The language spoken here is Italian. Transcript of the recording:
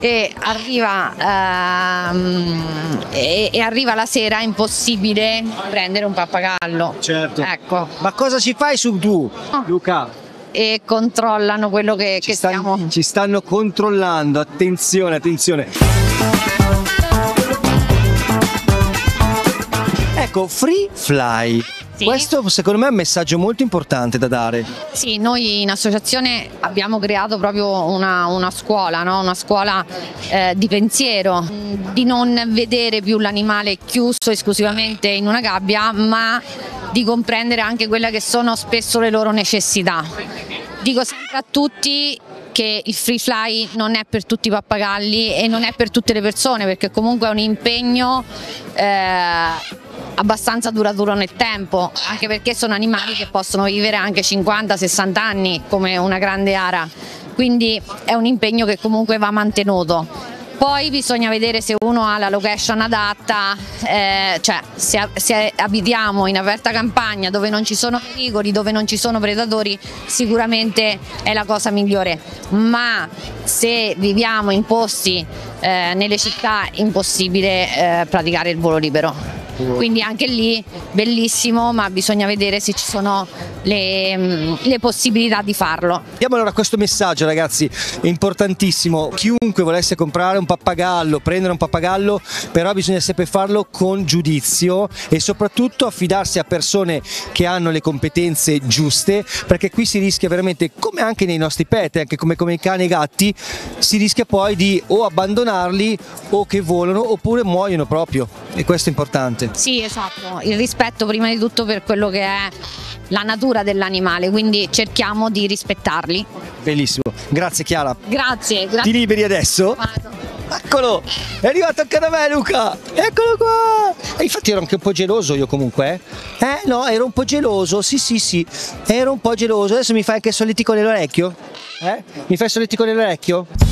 e arriva la sera, è impossibile prendere un pappagallo. Certo. Ecco. Ma cosa ci fai su tu, Luca? E controllano quello che stiamo. Ci stanno controllando, attenzione, attenzione. Ecco, Free Fly. Sì. Questo secondo me è un messaggio molto importante da dare. Sì, noi in associazione abbiamo creato proprio una scuola, no? Una scuola di pensiero, di non vedere più l'animale chiuso esclusivamente in una gabbia, ma di comprendere anche quelle che sono spesso le loro necessità. Dico sempre a tutti che il Free Fly non è per tutti i pappagalli e non è per tutte le persone, perché comunque è un impegno abbastanza duraturo nel tempo, anche perché sono animali che possono vivere anche 50-60 anni come una grande ara, quindi è un impegno che comunque va mantenuto. Poi bisogna vedere se uno ha la location adatta, cioè se abitiamo in aperta campagna dove non ci sono pericoli, dove non ci sono predatori, sicuramente è la cosa migliore, ma se viviamo in posti nelle città è impossibile praticare il volo libero. Quindi anche lì bellissimo, ma bisogna vedere se ci sono le possibilità di farlo. Diamo allora questo messaggio, ragazzi, importantissimo. Chiunque volesse comprare un pappagallo, prendere un pappagallo, però bisogna sempre farlo con giudizio e soprattutto affidarsi a persone che hanno le competenze giuste, perché qui si rischia veramente, come anche nei nostri pet, anche come i cani e i gatti, si rischia poi di o abbandonarli o che volano oppure muoiono proprio, e questo è importante. Sì, esatto, il rispetto prima di tutto per quello che è la natura dell'animale, quindi cerchiamo di rispettarli. Bellissimo, grazie Chiara. Grazie. Ti liberi adesso? Eccolo, è arrivato anche da me Luca, eccolo qua. E infatti ero anche un po' geloso io comunque. No, ero un po' geloso, sì, ero un po' geloso. Adesso mi fai anche il solletico nell'orecchio? Mi fai il solletico nell'orecchio?